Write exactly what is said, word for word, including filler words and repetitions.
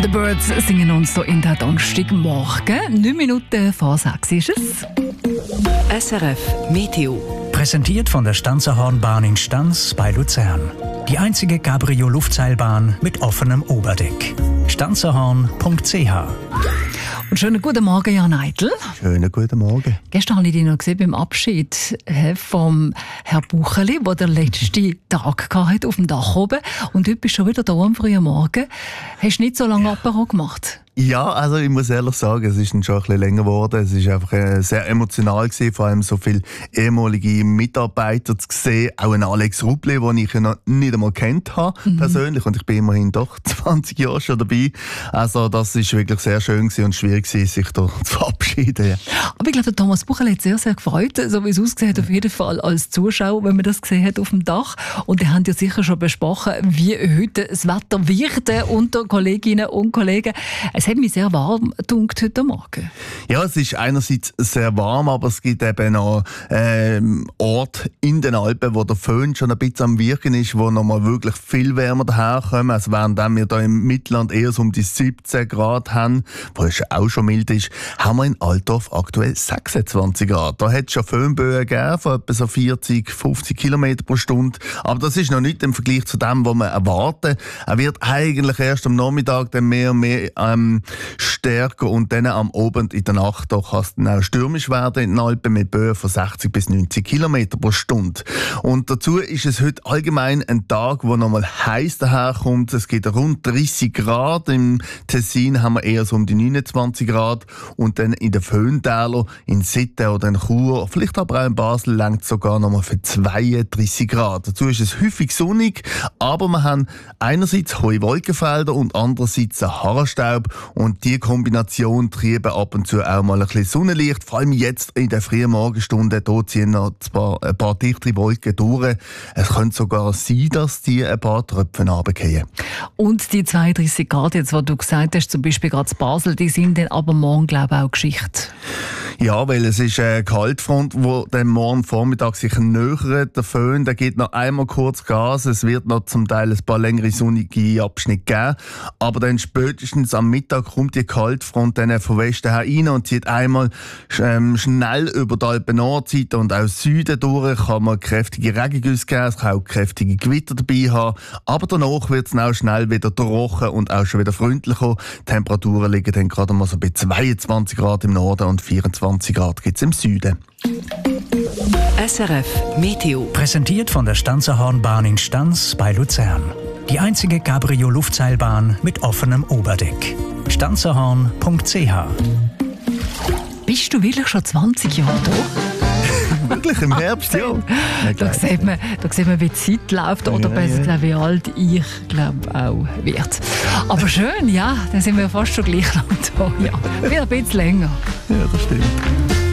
The Birds singen uns so in der Donnerstagmorgen. Neun Minuten vor sechs ist es. S R F Meteo. Präsentiert von der Stanzerhornbahn in Stanz bei Luzern. Die einzige Cabrio-Luftseilbahn mit offenem Oberdeck. stanzerhorn punkt c h. Und schönen guten Morgen, Jan Eitel. Schönen guten Morgen. Gestern habe ich dich noch gesehen beim Abschied vom Herrn Bucheli, der den letzten Tag hatte auf dem Dach oben. Und heute bist du schon wieder da am frühen Morgen. Hast du nicht so lange Apero gemacht? Ja, also ich muss ehrlich sagen, es ist schon ein bisschen länger geworden. Es ist einfach äh, sehr emotional gewesen, vor allem so viele ehemalige Mitarbeiter zu sehen. Auch ein Alex Rubli, den ich ja noch nicht einmal kennt habe, mhm. persönlich. Und ich bin immerhin doch zwanzig Jahre schon dabei. Also das ist wirklich sehr schön gewesen und schwierig gewesen, sich da zu verabschieden. Aber ich glaube, der Thomas Bucheli hat sehr, sehr gefreut, so wie es ausgesehen hat, auf jeden Fall als Zuschauer, wenn man das gesehen hat auf dem Dach. Und die haben ja sicher schon besprochen, wie heute das Wetter wird unter Kolleginnen und Kollegen. Es hat mich sehr warm gedunkt heute Morgen. Ja, es ist einerseits sehr warm, aber es gibt eben noch ähm, Orte in den Alpen, wo der Föhn schon ein bisschen am Wirken ist, wo noch mal wirklich viel wärmer daherkommen. Also während wir hier im Mittelland eher so um die siebzehn Grad haben, wo es auch schon mild ist, haben wir in Altdorf aktuell sechsundzwanzig Grad. Da hat es schon Föhnböen gegeben von etwa so vierzig, fünfzig Kilometer pro Stunde. Aber das ist noch nicht im Vergleich zu dem, was wir erwarten. Er wird eigentlich erst am Nachmittag dann mehr und mehr ähm, stärker und dann am Abend in der Nacht da kann es dann auch stürmisch werden in den Alpen mit Böen von sechzig bis neunzig Kilometer pro Stunde. Und dazu ist es heute allgemein ein Tag, wo nochmal heiß daherkommt. Es geht rund dreißig Grad. Im Tessin haben wir eher so um die neunundzwanzig Grad. Und dann in den Föhntälern, in Sitten oder in Chur, vielleicht aber auch in Basel, langt es sogar nochmal für zweiunddreißig Grad. Dazu ist es häufig sonnig, aber wir haben einerseits hohe Wolkenfelder und andererseits einen Haarstaub. Und die Kombination trieben ab und zu auch mal ein bisschen Sonnenlicht. Vor allem jetzt in der frühen Morgenstunden, da ziehen noch ein paar, ein paar dichtere Wolken durch. Es könnte sogar sein, dass die ein paar Tröpfchen runterfallen. Und die zweiunddreißig Grad, jetzt, was du gesagt hast, zum Beispiel gerade in Basel, die sind dann aber morgen, glaube ich, auch Geschichte. Ja, weil es ist eine Kaltfront, die dann morgen Vormittag sich nähert. Der Föhn, der geht noch einmal kurz Gas. Es wird noch zum Teil ein paar längere sonnige Abschnitte geben. Aber dann spätestens am Mittag kommt die Kaltfront dann von Westen her rein und zieht einmal ähm, schnell über die Alpen-Nordseite und auch Süden durch. Kann man kräftige Regengüsse geben, es kann auch kräftige Gewitter dabei haben. Aber danach wird es auch schnell wieder trocken und auch schon wieder freundlicher. Die Temperaturen liegen dann gerade mal so bei zweiundzwanzig Grad im Norden und vierundzwanzig Grad gibt es im Süden. S R F Meteo. Präsentiert von der Stanzerhornbahn in Stanz bei Luzern. Die einzige Cabrio-Luftseilbahn mit offenem Oberdeck. stanzerhorn punkt c h. Bist du wirklich schon zwanzig Jahre da? Wirklich im Herbst, ja. Da sieht man, da sieht man, wie die Zeit läuft oder ja, besser ja. gesagt, wie alt ich glaube auch wird. Aber schön, ja, dann sind wir fast schon gleich lang da. Ja, wieder ein bisschen länger. Ja, das stimmt.